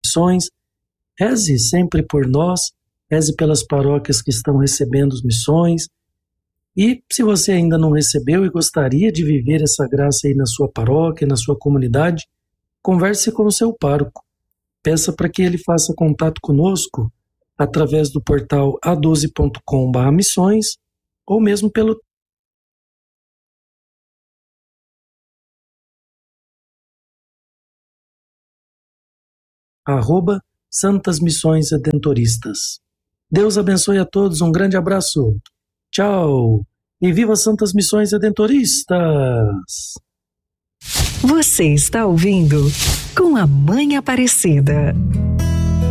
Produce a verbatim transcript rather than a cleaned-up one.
Missões. Reze sempre por nós, reze pelas paróquias que estão recebendo as missões. E se você ainda não recebeu e gostaria de viver essa graça aí na sua paróquia, na sua comunidade, converse com o seu pároco. Peça para que ele faça contato conosco através do portal a doze ponto com barra missões ou mesmo pelo arroba Santas Missões Redentoristas. Deus abençoe a todos, um grande abraço. Tchau! E viva Santas Missões Redentoristas! Você está ouvindo Com a Mãe Aparecida.